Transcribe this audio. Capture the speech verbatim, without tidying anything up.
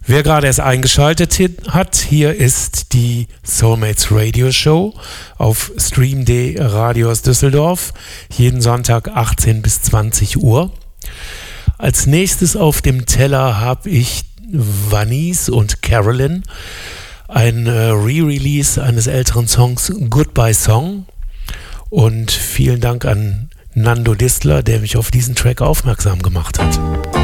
Wer gerade erst eingeschaltet hat, hier ist die Soulmates Radio Show auf Stream punkt de Radio aus Düsseldorf, jeden Sonntag achtzehn bis zwanzig Uhr. Als nächstes auf dem Teller habe ich Vanice und Carolyn, ein äh, Re-Release eines älteren Songs, Goodbye Song. Und vielen Dank an Nando Distler, der mich auf diesen Track aufmerksam gemacht hat.